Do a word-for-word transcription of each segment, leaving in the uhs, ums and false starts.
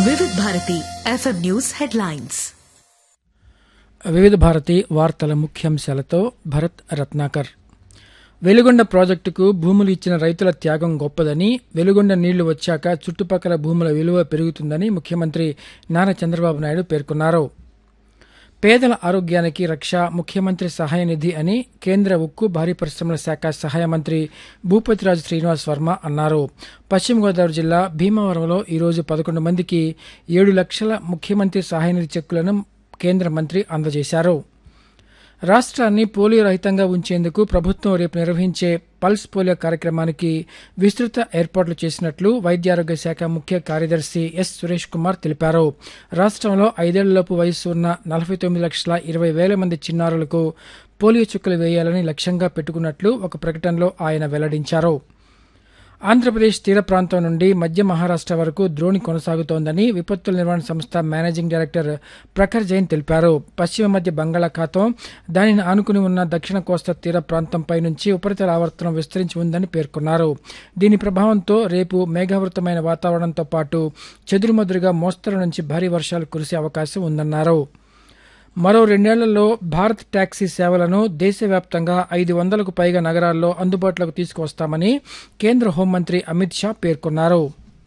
వివిధ Bharati FM news headlines. వివిధ భారతి వార్తల ముఖ్యాంశాలతో భరత్ రత్నాకర్. వెలుగొండ ప్రాజెక్టుకు భూములు ఇచ్చిన రైతుల త్యాగం గొప్పదని, వెలుగొండ నీళ్లు వచ్చాక చుట్టుపక్కల భూముల విలువ పెరుగుతుందని ముఖ్యమంత్రి నారా చంద్రబాబు నాయుడు పేర్కొన్నారు. పేదల ఆరోగ్యానికి రక్ష ముఖ్యమంత్రి సహాయ నిధి అని కేంద్ర ఉక్కు భారీ పరిశ్రమల శాఖ సహాయ మంత్రి భూపతిరాజు శ్రీనివాస్ వర్మ అన్నారు. పశ్చిమ గోదావరి జిల్లా భీమవరంలో ఈరోజు పదకొండు మందికి ఏడు లక్షల ముఖ్యమంత్రి సహాయ నిధి చెక్కులను కేంద్ర మంత్రి అందజేశారు. రాష్ట్రాన్ని పోలియో రహితంగా ఉంచేందుకు ప్రభుత్వం రేపు నిర్వహించే పల్స్ పోలియో కార్యక్రమానికి విస్తృత ఏర్పాట్లు చేసినట్లు వైద్యారోగ్య శాఖ ముఖ్య కార్యదర్శి ఎస్ సురేష్ కుమార్ తెలిపారు. రాష్ట్రంలో ఐదేళ్లలోపు వయస్సు ఉన్న నలభై తొమ్మిది లక్షల ఇరవై వేల మంది చిన్నారులకు పోలియో చుక్కలు వేయాలని లక్ష్యంగా పెట్టుకున్నట్లు ఒక ప్రకటనలో ఆయన వెల్లడించారు. ఆంధ్రప్రదేశ్ తీర ప్రాంతం నుండి మధ్య మహారాష్ట్ర వరకు ద్రోణి కొనసాగుతోందని విపత్తుల నిర్వహణ సంస్థ మేనేజింగ్ డైరెక్టర్ ప్రఖర్ జైన్ తెలిపారు. పశ్చిమ మధ్య బంగాళాఖాతం, దానిని ఆనుకుని ఉన్న దక్షిణ కోస్తా తీర ప్రాంతంపై నుంచి ఉపరితల ఆవర్తనం విస్తరించి ఉందని పేర్కొన్నారు. దీని ప్రభావంతో రేపు మేఘావృతమైన వాతావరణంతో పాటు చెదురుమదురుగా మోస్తరు నుంచి భారీ వర్షాలు కురిసే అవకాశం ఉందన్నారు. మరో రెండేళ్లలో భారత్ టాక్సీ సేవలను దేశవ్యాప్తంగా ఐదు వందలకు పైగా నగరాల్లో అందుబాటులోకి తీసుకువస్తామని కేంద్ర హోంమంత్రి అమిత్ షా పేర్కొన్నారు.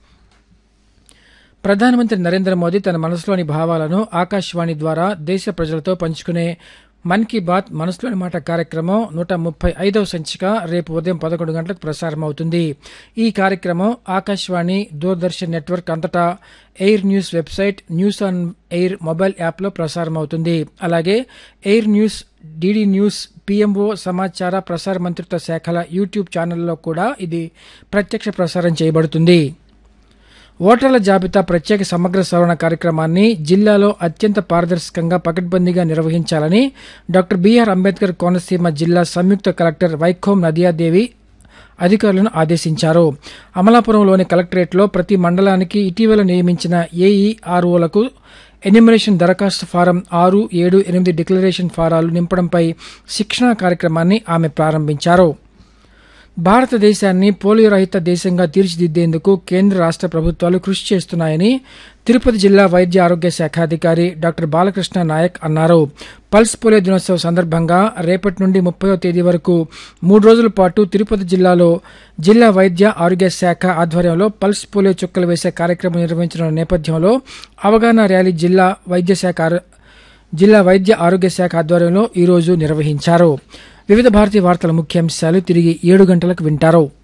ప్రధానమంత్రి నరేంద్ర మోదీ తన మనసులోని భావాలను ఆకాశవాణి ద్వారా దేశ ప్రజలతో పంచుకునే మన్ కీ బాత్ మనసులోని మాట కార్యక్రమం నూట ముప్పై ఐదవ సంచిక రేపు ఉదయం పదకొండు గంటలకు ప్రసారమవుతుంది. ఈ కార్యక్రమం ఆకాశవాణి, దూరదర్శన్ నెట్వర్క్ అంతటా air news website, news on air mobile యాప్లో ప్రసారమవుతుంది. అలాగే air news, DD news, PMO సమాచార ప్రసార మంత్రిత్వ శాఖల యూట్యూబ్ ఛానల్లో కూడా ఇది ప్రత్యక్ష ప్రసారం చేయబడుతుంది. ఓటర్ల జాబితా ప్రత్యేక సమగ్ర సవరణ కార్యక్రమాన్ని జిల్లాలో అత్యంత పారదర్శకంగా పకడ్బందీగా నిర్వహించాలని డాక్టర్ బీఆర్ అంబేద్కర్ కోనసీమ జిల్లా సంయుక్త కలెక్టర్ వైఖోం నదియాదేవి అధికారులను ఆదేశించారు. అమలాపురంలోని కలెక్టరేట్లో ప్రతి మండలానికి ఇటీవల నియమించిన ఏఈఆర్ఓలకు ఎన్యూమరేషన్ దరఖాస్తు ఫారం ఆరు, ఏడు, ఎనిమిది డిక్లరేషన్ ఫారాలు నింపడంపై శిక్షణా కార్యక్రమాన్ని ఆమె ప్రారంభించారు. భారతదేశాన్ని పోలియో రహిత దేశంగా తీర్చిదిద్దేందుకు కేంద్ర రాష్ట్ర ప్రభుత్వాలు కృషి చేస్తున్నాయని తిరుపతి జిల్లా వైద్య ఆరోగ్య శాఖ అధికారి డాక్టర్ బాలకృష్ణ నాయక్ అన్నారు. పల్స్ పోలియో దినోత్సవం సందర్భంగా రేపటి నుండి ముప్పైవ తేదీ వరకు మూడు రోజుల పాటు తిరుపతి జిల్లాలో జిల్లా వైద్య ఆరోగ్య శాఖ ఆధ్వర్యంలో పల్స్ పోలియో చుక్కలు వేసే కార్యక్రమం నిర్వహించిన నేపథ్యంలో అవగాహన ర్యాలీ జిల్లా వైద్య శాఖ జిల్లా వైద్య ఆరోగ్య శాఖ ఆధ్వర్యంలో ఈరోజు నిర్వహించారు. వివిధ భారతీయ వార్తల ముఖ్యాంశాలు తిరిగి ఏడు గంటలకు వింటారు.